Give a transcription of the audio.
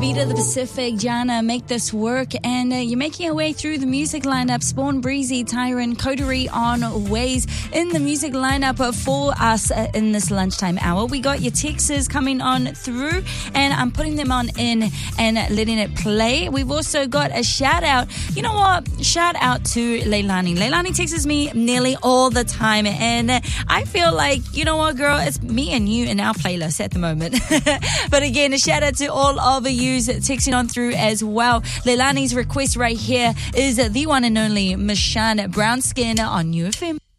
Vita the Pacific, Jana, Make This Work, and you're making your way through the music lineup. Spawn, Breezy, Tyron, Coterie on Ways in the music lineup for us in this lunchtime hour. We got your texts coming on through, and I'm putting them on in and letting it play. We've also got a shout out. You know what? Shout out to Leilani. Leilani texts me nearly all the time, and I feel like, you know what, girl? It's me and you in our playlist at the moment. But again, a shout out to all of you texting on through as well. Leilani's request right here is the one and only Mishan Brown Skin on UFM.